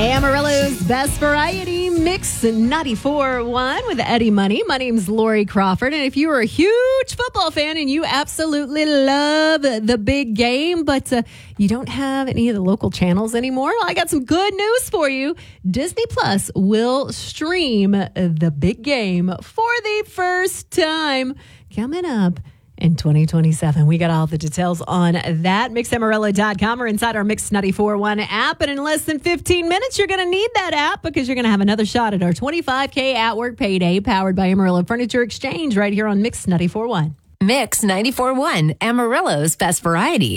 Amarillo's Best Variety Mix 94.1 with Eddie Money. My name's Lori Crawford, and if you are a huge football fan and you absolutely love the big game, but you don't have any of the local channels anymore, well, I got some good news for you. Disney Plus will stream the big game for the first time coming up in 2027. We got all the details on that. MixAmarillo.com or inside our Mix 94.1 app. And in less than 15 minutes, you're going to need that app because you're going to have another shot at our $25K at work payday powered by Amarillo Furniture Exchange right here on Mix 94.1. Mix 94.1, Amarillo's Best Variety.